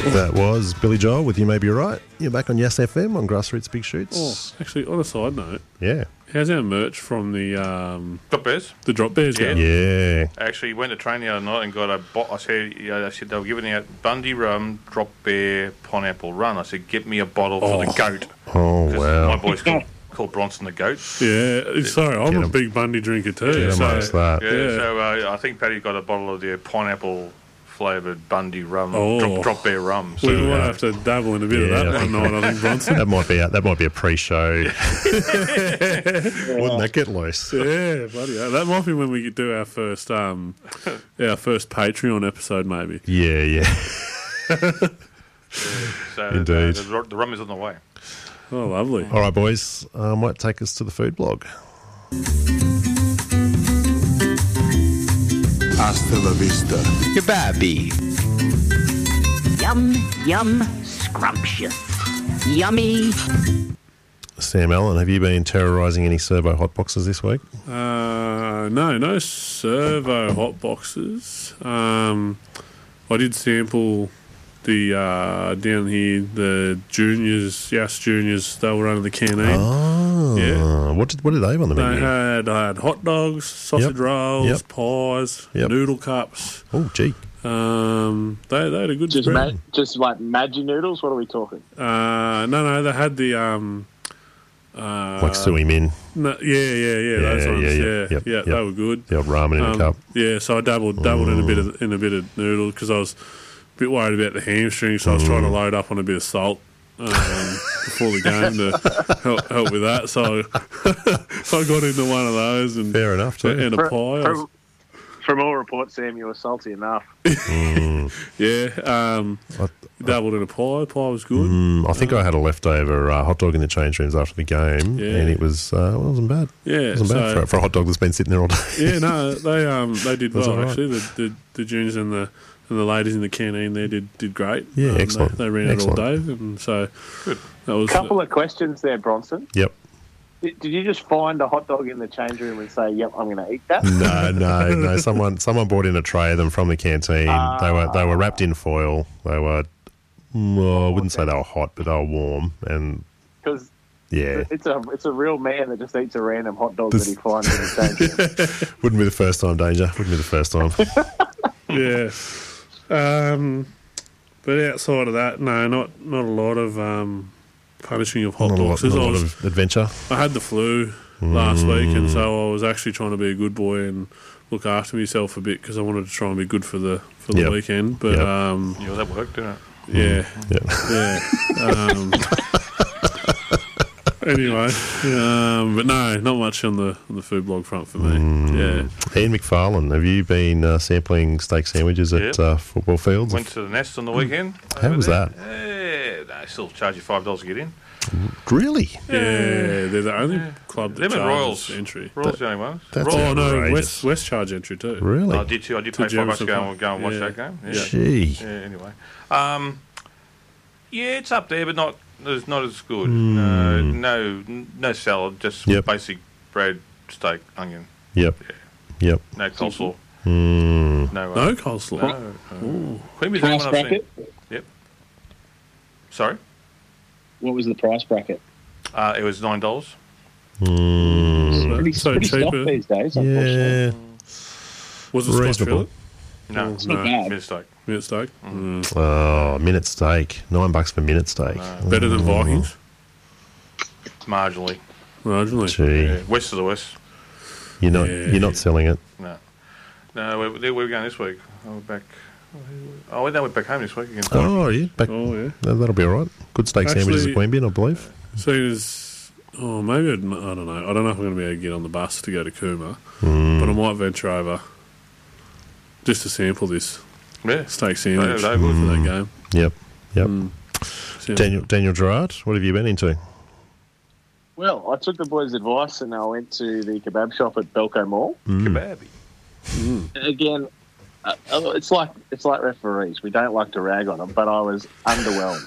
That was Billy Joel with You May Be Right. You're back on Yes FM on Grassroots Big Shoots. Oh, actually, on a side note, Yeah. how's our merch from the Drop Bears. the Drop Bears Yeah. going? Yeah. I actually went to training the other night and got a I said they were giving out Bundy rum, Drop Bear, pineapple rum. I said, get me a bottle for the goat. Oh, 'Cause wow. My boy's called Bronson the goat. Yeah, sorry, I'm Get a 'em. big Bundy drinker too. Get 'em so, amongst that. Yeah. So I think Paddy got a bottle of the pineapple flavoured Bundy rum, Oh. drop Bear rum. So, we might have to dabble in a bit of that one night, I think, Bronson. That might be a pre-show. Wouldn't that get loose? Yeah, bloody hell. That might be when we do our first Patreon episode, maybe. Yeah. so Indeed. the rum is on the way. Oh, lovely. All right, boys. Might take us to the food blog. Hasta la vista. Kebabi. Yum, yum, scrumptious. Yummy. Sam Allen, have you been terrorising any servo hot boxes this week? No servo hot boxes. I did sample the down here the juniors, Yass juniors. They were running the canteen. Oh, Yeah. What did they have on the They menu? had hot dogs, sausage Yep. rolls, Yep. pies, Yep. noodle cups. Oh, gee. They had a good Just spread. just like Maggi noodles. What are we talking? No, they had the Like Sui Min, no, yeah, those ones. Yep. They were good. the old ramen in a cup. Yeah, so I dabbled in a bit of noodle because I was a bit worried about the hamstring, so I was trying to load up on a bit of salt before the game to help with that. So I got into one of those and Fair enough, too. and a pie. From all reports, Sam, you were salty enough. Dabbled in a pie. Pie was good. I think I had a leftover hot dog in the change rooms after the game, Yeah. and it wasn't bad. Yeah, It wasn't bad for a hot dog that's been sitting there all day. Yeah, no, they did That's well all right. actually. The juniors and the ladies in the canteen there did great. Yeah, excellent. They ran out all Excellent. day, and so that was Couple of questions there, Bronson. Yep. Did you just find a hot dog in the change room and say, "Yep, I'm going to eat that"? No. Someone brought in a tray of them from the canteen. They were wrapped in foil. They were. I wouldn't say they were hot, but they were warm. And Because yeah, it's a real man that just eats a random hot dog that he finds in the change room. wouldn't be the first time, Danger. Wouldn't be the first time. yeah. But outside of that, no, not a lot of punishing of hot Not a lot, boxes. not a lot of adventure. I had the flu last week, and so I was actually trying to be a good boy and look after myself a bit because I wanted to try and be good for the Yep. weekend. But Yep. Yeah, that worked, didn't it? yeah, Yeah. Anyway, but no, not much on the food blog front for me. Yeah. Ian McFarlane, have you been sampling steak sandwiches at football fields? Went to the Nest on the weekend. How over was there. that? Yeah, they still charge you $5 to get in. Really? Yeah, they're the only club that Them and charges Royals. entry. Royals the only ones. That's Oh no, outrageous. West charge entry too. Really? I did too. I did To pay $5 to Jefferson go and watch Yeah. that game. Yeah. Gee. Yeah, anyway. Yeah, it's up there, but not as good. No salad, just Yep. basic bread, steak, onion. Yep. Yep. No coleslaw. Mm. No coleslaw. No. Queen Bee's the only Price one I've seen. bracket? Yep. Sorry? What was the price bracket? It was $9. Mm. Pretty So stock cheaper. these days, unfortunately. Yeah. Was it Scotch Reasonable. fillet? No, It's not No. bad. minute steak. Minute steak. Oh, minute steak. $9 for minute steak. Better than Vikings. Marginally. Marginally. Gee, Yeah. West of the West. you're Yeah. not selling it. No, we're going this week. We're back. Oh, no, we're back home this week again. Oh, yeah. Back, Oh yeah. that'll be all right. Good steak sandwiches Actually- at Queanbeyan, I believe. Seeing as maybe I don't know. I don't know if I'm going to be able to get on the bus to go to Cooma, Mm. but I might venture over just to sample this Yeah. steak sandwich They're for good. that game. Yep. Yep. Sounds- Daniel Gerard, what have you been into? Well, I took the boys' advice and I went to the kebab shop at Belco Mall. Kebabi. Again, it's like referees. We don't like to rag on them, but I was underwhelmed.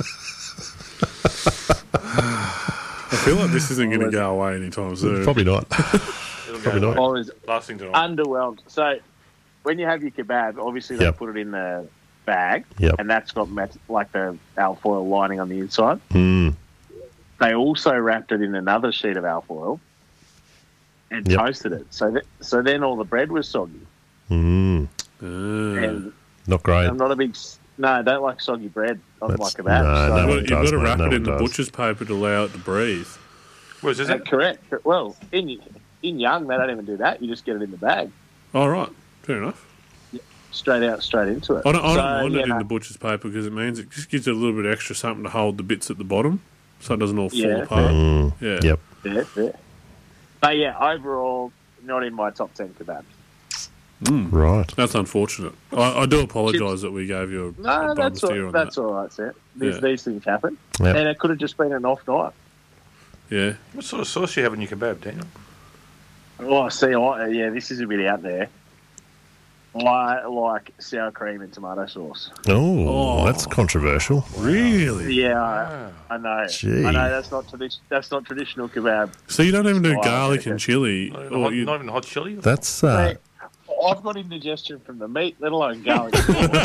I feel like this isn't going to go away anytime soon. Probably not. It'll Probably go not. I was last thing tonight. underwhelmed. So when you have your kebab, obviously they Yep. put it in the bag, Yep. and that's got like the alfoil lining on the inside. Mm. They also wrapped it in another sheet of alfoil and Yep. toasted it. So then all the bread was soggy. Mm. And Not great. I'm not a big... No, I don't like soggy bread on my That's- kebabs. no, so- no. You've does, got to mate. wrap No it one in the does. butcher's paper to allow it to breathe. Where's is it? Correct. Well, in Young, they don't even do that. You just get it in the bag. All right, fair enough. Straight into it. I don't So, mind it yeah, in no. the butcher's paper because it means it just gives it a little bit extra something to hold the bits at the bottom so it doesn't all fall Yeah. apart. Mm. Yeah. Yep. Yeah. But yeah, overall, not in my top 10 kebabs. Right. That's unfortunate. I do apologise that we gave you a No, bum that's steer on that's that. all right, Sam. Yeah. These things happen. Yep. And it could have just been an off night. Yeah. What sort of sauce do you have in your kebab, Daniel? Oh, see, yeah, this is a bit out there. I like sour cream and tomato sauce. Oh, that's controversial. Really? Yeah, I know. Gee. I know that's not traditional kebab. So you don't even do Oh, garlic okay. and chili? Not Or you, even hot chili? That's Mate, I've got indigestion from the meat, let alone garlic.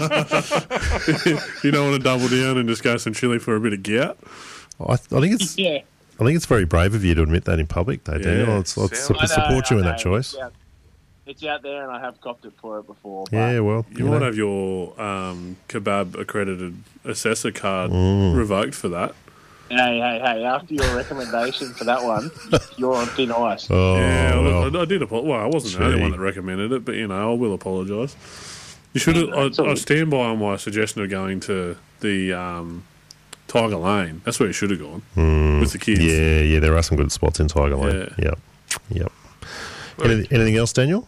you don't want to double down and just go some chili for a bit of gout? I think it's yeah. I think it's very brave of you to admit that in public, though, Daniel. Yeah. Let's Sounds- I know, support you in I that know. choice. It's out there, and I have copped it for it before. But Yeah, well, You might have your kebab accredited assessor card revoked for that. Hey, after your recommendation for that one, you're on thin ice. Oh, Yeah, well. I did. Well, I wasn't the only Gee. one that recommended it, but I will apologise. You should. it's all I stand by on my suggestion of going to the Tiger Lane. That's where you should have gone with the kids. Yeah, there are some good spots in Tiger Lane. Yep. Anything else, Daniel?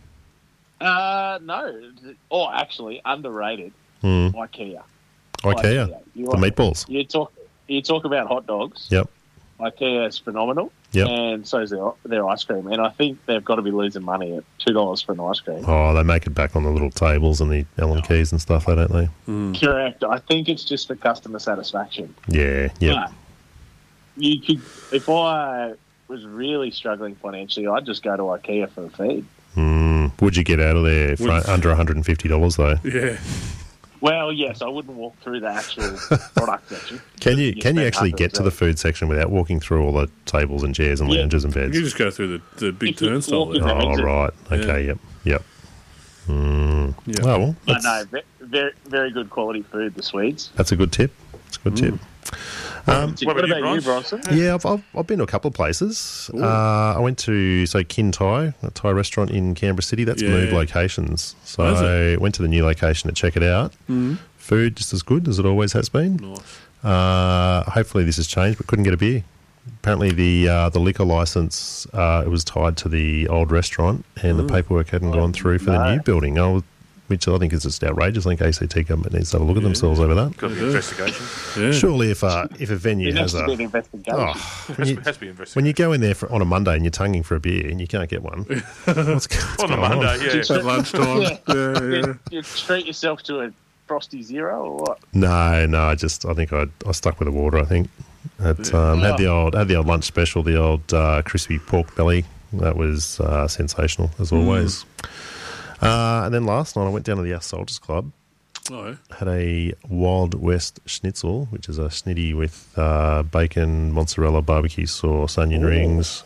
No. Oh, actually, underrated. Mm. IKEA. IKEA. You The meatballs. You talk about hot dogs. Yep. IKEA is phenomenal. Yep. And so is their ice cream. And I think they've got to be losing money at $2 for an ice cream. Oh, they make it back on the little tables and the Allen keys and stuff, don't they? Correct. I think it's just for customer satisfaction. Yeah, yep. But you could, if I was really struggling financially, I'd just go to IKEA for a feed. Would you get out of there for under $150 though? Yeah. Well, yes, I wouldn't walk through the actual product section. Can you spend actually hundreds get to the food section without walking through all the tables and chairs and Yeah. lounges and beds? You just go through the big If you turnstile walk in there. there- Oh, exit. right. Okay, yep. Yeah. Oh, well, But no, very, very good quality food, the Swedes. that's a good tip. It's a good tip. What about you, about you, Bronson? Bronson? Yeah, I've been to a couple of places. I went to Kin Thai, a Thai restaurant in Canberra City. That's Yeah. moved locations, so Oh, is I went to the new location to check it out. Food just as good as it always has been. Nice. Hopefully this has changed, but couldn't get a beer. Apparently the liquor license it was tied to the old restaurant, and the paperwork hadn't gone through for the new building. Which I think is just outrageous. I think ACT government needs to have a look at themselves over that. Got to be investigation. Yeah. Surely, if a venue It has has to be an investigation. when you, Has to be investigation. when you go in there on a Monday and you're tonguing for a beer and you can't get one, what's on a going Monday, yeah. At lunchtime. yeah. You treat yourself to a Frosty Zero or what? No, I think I stuck with the water. I think had the old lunch special, the old crispy pork belly. That was sensational as always. And then last night I went down to the Us Soldiers Club. Oh, Had a Wild West Schnitzel, which is a schnitty with bacon, mozzarella, barbecue sauce, onion rings.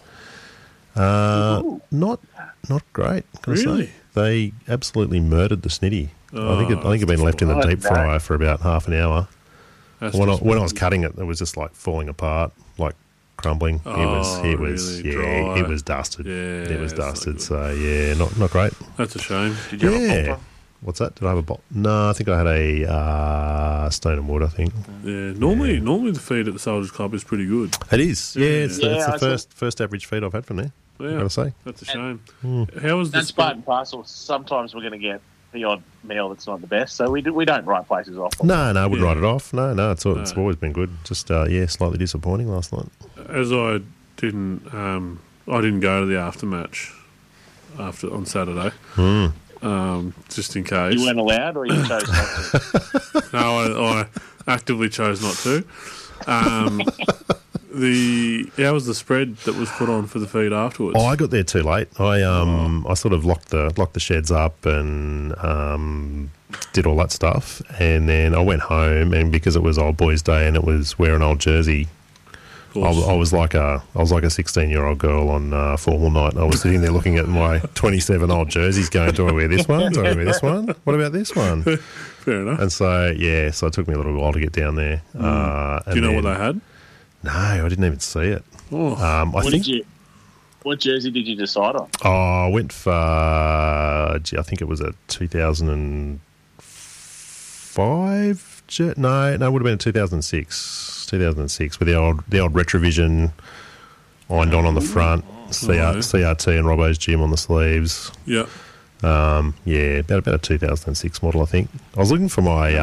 Not great. Can I say. Really? They absolutely murdered the schnitty. I think it'd been left in the deep fryer for about half an hour. that's When I just- was cutting it, it was just like falling apart, like crumbling. It was really dry. it was dusted. Yeah, it was it's not dusted. good. So yeah, not great. That's a shame. Did you have a Yeah. popper? What's that? Did I have a bottle? No, I think I had a Stone and Wood, I think. Yeah. Normally the feed at the Soldiers Club is pretty good. It is. Yeah, it's Yeah, the first average feed I've had from there. Yeah. Gotta say. That's a shame. How was the That's part and parcel. Sometimes we're going to get the odd meal that's not the best, so we don't write places off. No, I wouldn't Yeah. write it off. No, it's always been good. Just slightly disappointing last night. As I didn't go to the aftermatch on Saturday. Just in case. You weren't allowed, or you chose not to. No, I actively chose not to. How was the spread that was put on for the feed afterwards? Oh, I got there too late. I sort of locked the sheds up and did all that stuff, and then I went home, and because it was Old Boys Day and it was wear an old jersey, I was like a 16-year-old girl on formal night. I was sitting there looking at my 27 old jerseys, going, "Do I wear this one? Do I wear this one? What about this one?" Fair enough. And so it took me a little while to get down there. Do you know what they had? No, I didn't even see it. Oh. What jersey did you decide on? I went for, I think it was a 2005. No, it would have been a 2006. 2006 with the old Retrovision ironed on the front, CRT and Robbo's Gym on the sleeves. Yeah. About a 2006 model, I think. I was looking for my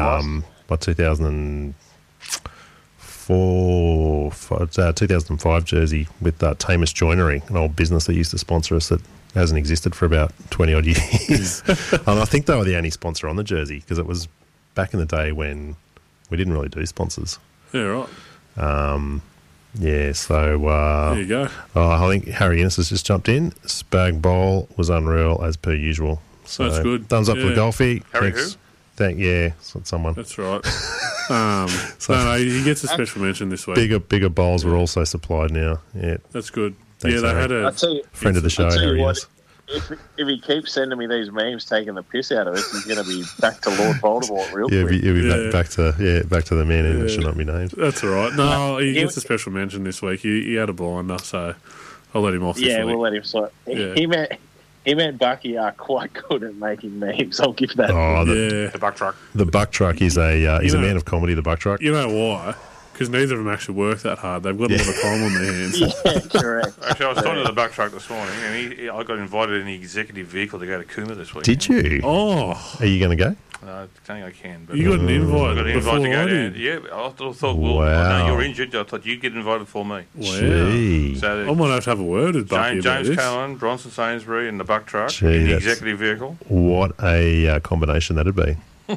2005 jersey with Tamus Joinery, an old business that used to sponsor us that hasn't existed for about 20 odd years. I think they were the only sponsor on the jersey because it was back in the day when we didn't really do sponsors. Yeah, right. There you go. I think Harry Innes has just jumped in. Spag Bowl was unreal as per usual. So that's good. Thumbs up for Golfy. Harry Thanks. who? Someone. That's right. No, he gets a special mention this week. Bigger bowls were also supplied now. Yeah, that's good. Thanks, they Harry. had I'll tell you, friend of the show, Harry Innes. if he keeps sending me these memes taking the piss out of us, he's going to be back to Lord Voldemort real quick. He'll be back to the man who should not be named. That's all right. No, he gets a special mention this week. He had a blinder, so I'll let him off this week. Yeah, we'll let him. So him and Bucky are quite good at making memes. I'll give that. The buck truck. The buck truck is a man of comedy. The buck truck. You know why? Because neither of them actually work that hard. They've got a lot of time on their hands. Yeah, correct. Actually, I was talking to the buck truck this morning, and I got invited in the executive vehicle to go to Cooma this week. Did you? Oh, are you going to go? I think I can. But you got an invite. I got an invite to go down. Yeah, I thought, well, I know you're injured. I thought you'd get invited for me. Wow. Gee. So I might have a word with Bucky about James this. Cullen, Bronson Sainsbury, and the buck truck in the executive vehicle. What a combination that'd be.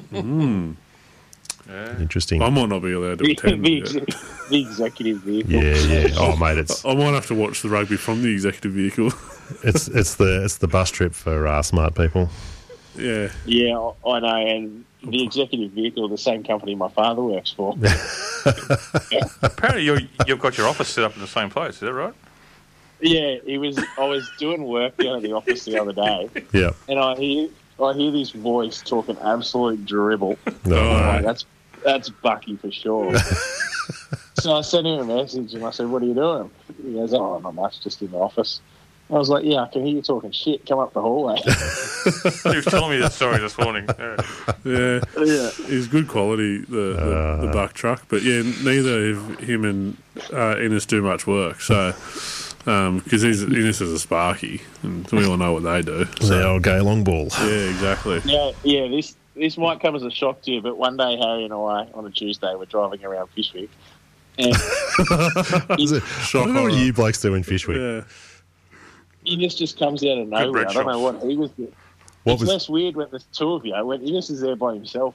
Yeah. Interesting. I might not be allowed to attend. The executive vehicle. Yeah. Oh, mate, I might have to watch the rugby from the executive vehicle. it's the bus trip for smart people. Yeah. Yeah, I know. And the executive vehicle, the same company my father works for. Apparently, you've got your office set up in the same place. Is that right? Yeah, I was doing work down at the office the other day. Yeah. And I hear this voice talking absolute dribble. No. That's Bucky for sure. So I sent him a message and I said, "What are you doing?" He goes, "Oh, not much, just in the office." I was like, "Yeah, I can hear you talking shit. Come up the hallway." He was telling me that story this morning. Yeah. He's good quality, the buck truck, but neither of him and Innes do much work. So because Innes is a Sparky, and we all know what they do. The old gay long ball. Yeah, exactly. Yeah. This might come as a shock to you, but one day Harry and I, on a Tuesday, were driving around Fishwick. And I don't know what you blokes do in Fishwick. Yeah. Innes just comes out of nowhere. I don't know what he was doing. It's less weird when there's two of you. When Innes is there by himself,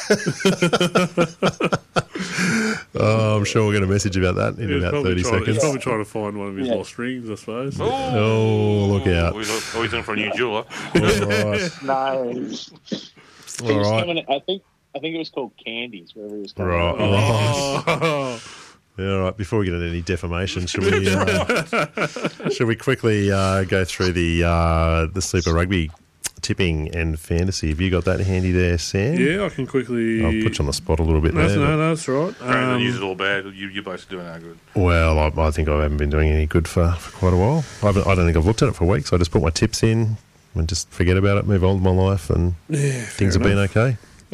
I'm sure we're going to message about that in about 30 seconds. He's probably trying to find one of his lost rings, I suppose. Oh, look out. He's looking for a new jeweler. All right. No. All right. I think it was called Candies, wherever he was coming. Right. Oh. Yeah, all right. Before we get into any defamation, should we quickly go through the Super Rugby tipping and fantasy? Have you got that handy there, Sam? Yeah, I can quickly. I'll put you on the spot a little bit there. No, that's right. Apparently, the news is all bad. You both are doing that good. Well, I think I haven't been doing any good for quite a while. I don't think I've looked at it for weeks. I just put my tips in and just forget about it, move on with my life, and things have been okay.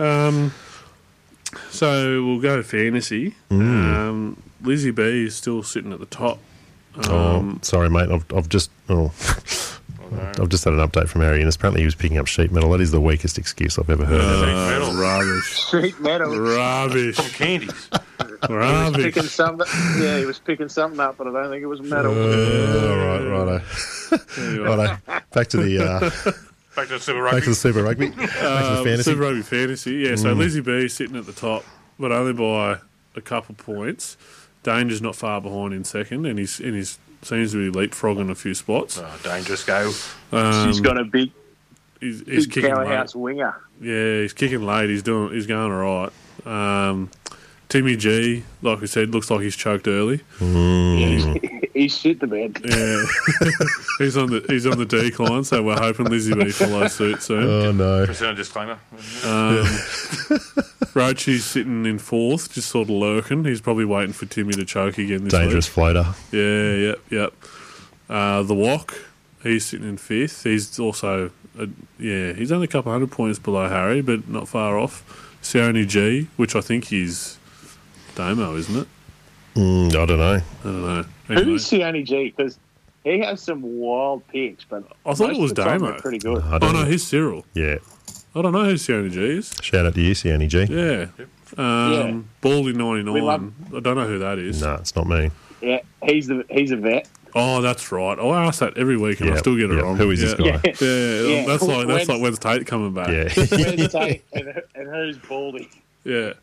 So we'll go to fantasy. Lizzie B is still sitting at the top. Sorry, mate. I've just had an update from Harry Innes. Apparently, he was picking up sheet metal. That is the weakest excuse I've ever heard. Rubbish. Street metal. Rubbish. Some candies. Rubbish. He was picking something up, but I don't think it was metal. Righto. Back to the Back to the Super Rugby. back to the Super Rugby. Back to the fantasy. Super Rugby fantasy. Yeah, so Lizzie B is sitting at the top, but only by a couple points. Danger's not far behind in second, and he's seems to be leapfrogging a few spots. Oh, dangerous go. She's got a big He's kicking powerhouse late. winger. Yeah, he's kicking late. He's going all right. Timmy G, like we said, looks like he's choked early. He's shit the bed. Yeah, he's on the decline. So we're hoping Lizzie B follows suit soon. Oh, no. Present a disclaimer. Roachie's sitting in fourth, just sort of lurking. He's probably waiting for Timmy to choke again this Dangerous floater. week. Yep. The Wok, he's sitting in fifth. He's also, he's only a couple hundred points below Harry, but not far off. Sione G, which I think is Damo, isn't it? I don't know. I don't know. Anyway, Who's Sione G? Because he has some wild picks, but I thought most it was of the time Damo. they're pretty good. I oh don't no, know. he's Cyril. Yeah. I don't know who Sione G is. Shout out to you, Sione G. Yeah. Yeah. Baldy We 99. love- I don't know who that is. No, it's not me. Yeah, he's a vet. Oh, that's right. Oh, I ask that every week and I Yep, still get it yep. wrong. Who is this guy? Yeah, that's When's- like when's Tate coming back? Yeah. Where's Tate and who's Baldy? Yeah.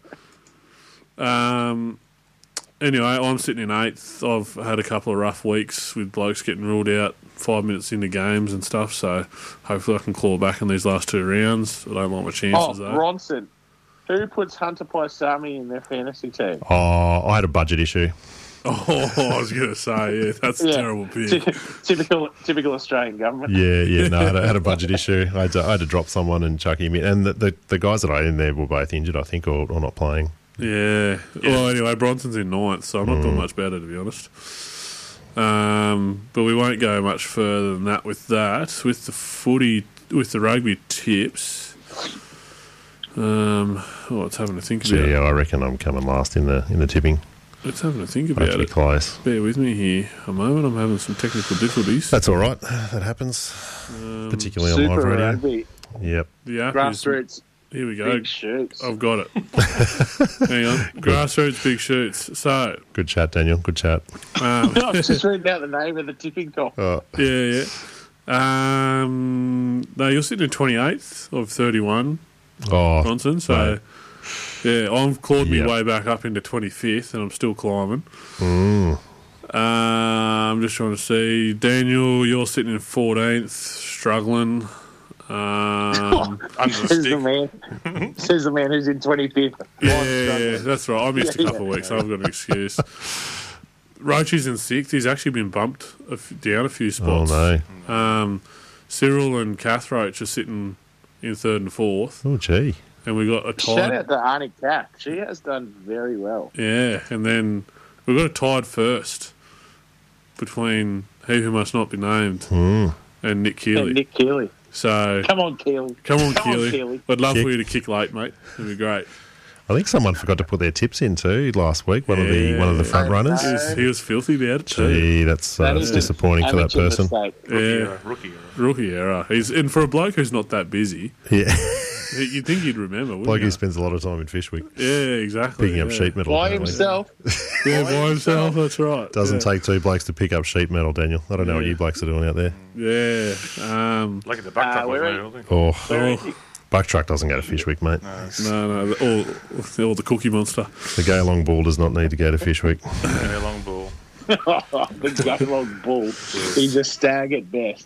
Anyway, I'm sitting in eighth. I've had a couple of rough weeks with blokes getting ruled out 5 minutes into games and stuff, so hopefully I can claw back in these last two rounds. I don't like my chances, though. Bronson. Who puts Hunter Paisami in their fantasy team? Oh, I had a budget issue. Oh, I was going to say, yeah, that's a terrible pick. Typical Australian government. Yeah. No, I had a budget issue. I had to drop someone and chuck him in. And the guys that I had in there were both injured, I think, or not playing. Yeah. Well, anyway, Bronson's in ninth, so I'm not doing much better, to be honest. But we won't go much further than that with that. With the footy, with the rugby tips, let's having to think about So, it. yeah, I reckon I'm coming last in the tipping. Let's having to think I have about to be it. close. Bear with me here a moment. I'm having some technical difficulties. That's all right. That happens, particularly on live Super radio. rugby. Yep. The app is, Grassroots. here we go. Big shoots. I've got it. Hang on. Grassroots Big Shoots. So, Good chat, Daniel. Good chat. um, I was just reading out the name of the tipping comp. Oh, yeah. No, you're sitting at 28th of 31, oh Bronson. So, right. yeah, I've clawed my Yep. way back up into 25th, and I'm still climbing. Mm. I'm just trying to see. Daniel, you're sitting in 14th, struggling. Under the Says the stick. man. Says the man who's in 25th. Yeah, that's right. I missed a couple of Yeah. weeks, so I've got an excuse. Roachie's in 6th. He's actually been bumped down a few Oh, spots. no. Cyril and Kath Roach are sitting in 3rd and 4th, Oh, gee. and we got a Shout tied. out to Arnie Kath. She has done very well. Yeah, and then we've got a tied first between He Who Must Not Be Named Mm. and Nick Keeley. And Nick Keeley. So Come on, Keeley. come on, Come on, Keeley. Keeley. I'd love Kick. for you to kick late, mate. It'd be great. I think someone forgot to put their tips in too last week. One of the front runners. He was filthy about it too. Gee, that's That is disappointing for that amateur person. mistake. Yeah, Rookie error. rookie error. And for a bloke who's not that busy, Yeah, you'd think he'd remember, wouldn't bloke you? who spends a lot of time in Fishwick, Yeah, exactly. picking up yeah. sheet metal. By apparently. himself. Yeah, by himself. That's right. Doesn't yeah. take two blokes to pick up sheet metal, Daniel. I don't know what Yeah. you blokes are doing out there. Yeah. Like at the buck truck, we're wasn't it? I think. Oh, Oh, buck truck doesn't go to Fishwick, mate. no, all the Cookie Monster. The Gaylong Bull does not need to go to Fishwick. Yeah, long ball. The Gaylord Bull. He's a stag at best.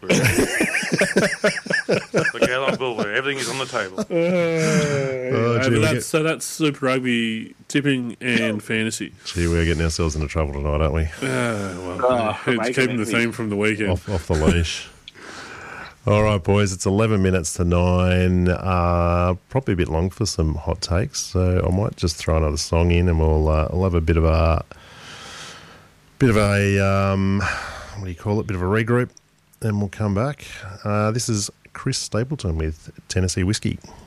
The Gaylord bull, where everything is on the table. Oh, gee, That's Super Rugby tipping and fantasy. gee, we're getting ourselves into trouble tonight, aren't we? It's making keeping the it theme from the weekend. Off the leash. All right, boys, it's 11 minutes to 9. Probably a bit long for some hot takes, so I might just throw another song in, and we'll have a bit of a what do you call it? Bit of a regroup, and we'll come back. This is Chris Stapleton with Tennessee Whiskey.